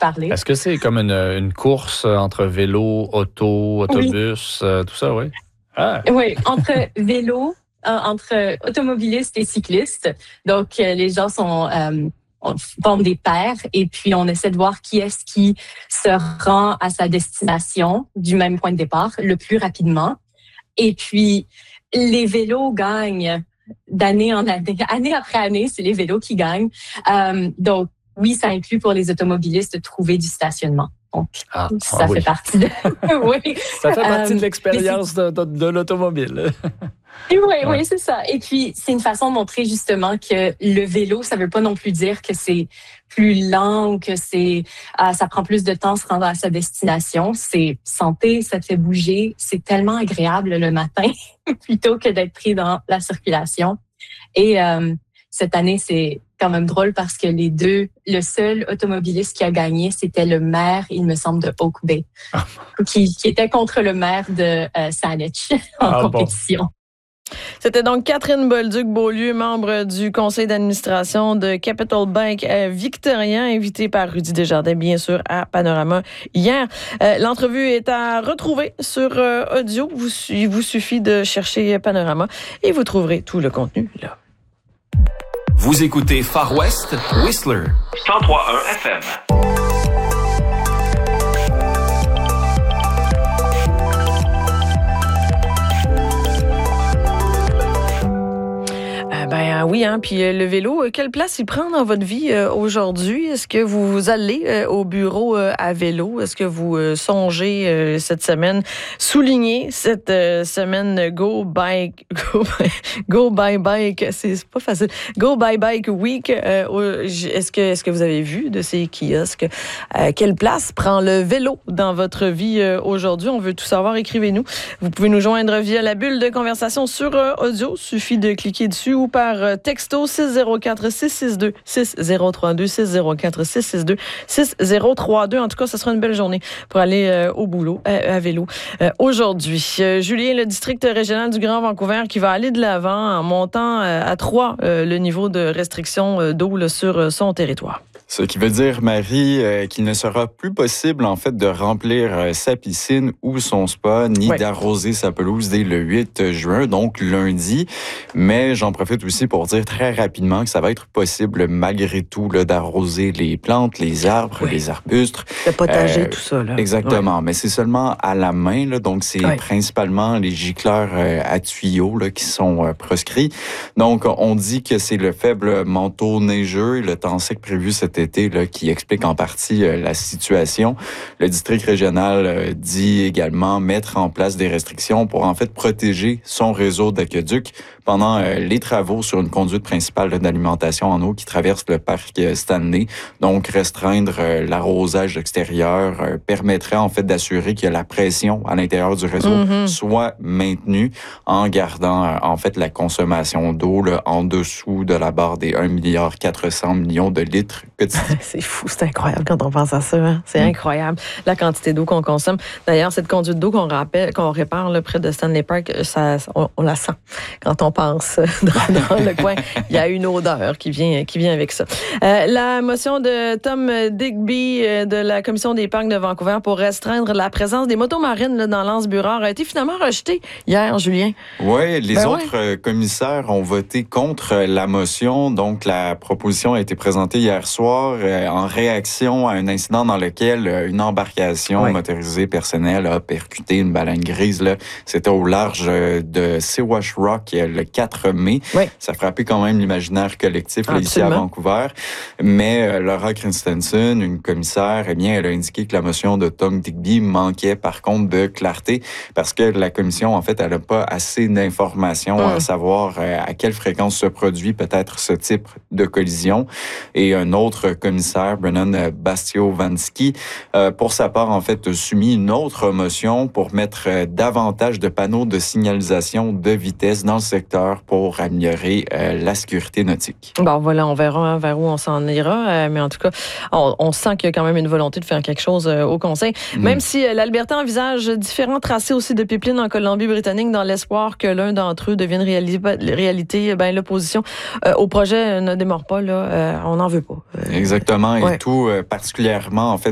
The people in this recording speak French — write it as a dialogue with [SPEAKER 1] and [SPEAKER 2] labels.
[SPEAKER 1] parler.
[SPEAKER 2] Est-ce que c'est comme une course entre vélo, auto, autobus, tout ça, oui?
[SPEAKER 1] Ah. Oui, entre vélo, entre automobilistes et cyclistes. Donc, les gens on forme des paires et puis on essaie de voir qui est-ce qui se rend à sa destination du même point de départ le plus rapidement. Et puis, les vélos gagnent d'année en année. Année après année, c'est les vélos qui gagnent. Donc, oui, ça inclut pour les automobilistes de trouver du stationnement. Donc, ça fait partie de...
[SPEAKER 2] oui. Ça fait partie de l'expérience de l'automobile.
[SPEAKER 1] Oui, c'est ça. Et puis, c'est une façon de montrer justement que le vélo, ça veut pas non plus dire que c'est plus lent ou que ça prend plus de temps à se rendre à sa destination. C'est santé, ça te fait bouger. C'est tellement agréable le matin plutôt que d'être pris dans la circulation. Et cette année, c'est quand même drôle parce que le seul automobiliste qui a gagné, c'était le maire, il me semble, de Oak Bay, qui était contre le maire de Saanich en compétition.
[SPEAKER 3] Bon. C'était donc Catherine Bolduc-Beaulieu, membre du conseil d'administration de Capital Bank Victorien, invitée par Rudy Desjardins, bien sûr, à Panorama hier. L'entrevue est à retrouver sur audio. Il vous suffit de chercher Panorama et vous trouverez tout le contenu là.
[SPEAKER 4] Vous écoutez Far West Whistler 103.1 FM.
[SPEAKER 3] Oui, puis le vélo, quelle place il prend dans votre vie aujourd'hui? Est-ce que vous allez au bureau à vélo? Est-ce que vous songez cette semaine souligner cette semaine Go By Bike? C'est pas facile. Go By Bike Week. Est-ce que vous avez vu de ces kiosques? Quelle place prend le vélo dans votre vie aujourd'hui? On veut tout savoir. Écrivez-nous. Vous pouvez nous joindre via la bulle de conversation sur audio. Suffit de cliquer dessus ou par texto 604-662-6032-604-662-6032. En tout cas, ça sera une belle journée pour aller au boulot à vélo aujourd'hui. Julien, le district régional du Grand Vancouver qui va aller de l'avant en montant à 3 le niveau de restriction d'eau sur son territoire.
[SPEAKER 5] Ce qui veut dire, Marie, qu'il ne sera plus possible, en fait, de remplir sa piscine ou son spa, ni d'arroser sa pelouse dès le 8 juin, donc lundi. Mais j'en profite aussi pour dire très rapidement que ça va être possible, malgré tout, là, d'arroser les plantes, les arbres, les arbustes.
[SPEAKER 3] Le potager, tout ça. Là.
[SPEAKER 5] Exactement. Mais c'est seulement à la main, là, donc c'est principalement les gicleurs à tuyaux là, qui sont proscrits. Donc, on dit que c'est le faible manteau neigeux et le temps sec prévu cet été là, qui explique en partie la situation. Le district régional dit également mettre en place des restrictions pour en fait protéger son réseau d'aqueducs pendant les travaux sur une conduite principale d'alimentation en eau qui traverse le parc Stanley. Donc, restreindre l'arrosage extérieur permettrait en fait d'assurer que la pression à l'intérieur du réseau soit maintenue en gardant en fait la consommation d'eau là, en dessous de la barre des 1,4 milliard de litres quotidiens.
[SPEAKER 3] C'est fou, c'est incroyable quand on pense à ça. Hein? C'est incroyable la quantité d'eau qu'on consomme. D'ailleurs, cette conduite d'eau qu'on répare là, près de Stanley Park, on la sent quand on passe dans le coin. Il y a une odeur qui vient avec ça. La motion de Tom Digby de la Commission des parcs de Vancouver pour restreindre la présence des motomarines là, dans l'Anse-Burrard a été finalement rejetée hier, Julien.
[SPEAKER 5] Oui, les autres commissaires ont voté contre la motion. Donc, la proposition a été présentée hier soir en réaction à un incident dans lequel une embarcation motorisée personnelle a percuté une baleine grise. Là. C'était au large de Siwash Rock le 4 mai. Ça a frappé quand même l'imaginaire collectif là, ici à Vancouver. Mais Laura Christensen, une commissaire, eh bien, elle a indiqué que la motion de Tom Digby manquait par contre de clarté parce que la commission, en fait, elle n'a pas assez d'informations à savoir à quelle fréquence se produit peut-être ce type de collision. Et un autre commissaire, Brennan Bastiovanski, pour sa part, en fait, a soumis une autre motion pour mettre davantage de panneaux de signalisation de vitesse dans le secteur pour améliorer la sécurité nautique.
[SPEAKER 3] Bon, voilà, on verra vers où on s'en ira, mais en tout cas, on sent qu'il y a quand même une volonté de faire quelque chose au Conseil, même si l'Alberta envisage différents tracés aussi de pipelines en Colombie-Britannique dans l'espoir que l'un d'entre eux devienne réalité. L'opposition au projet ne démord pas, là, on n'en veut pas.
[SPEAKER 5] Exactement, et tout particulièrement, en fait,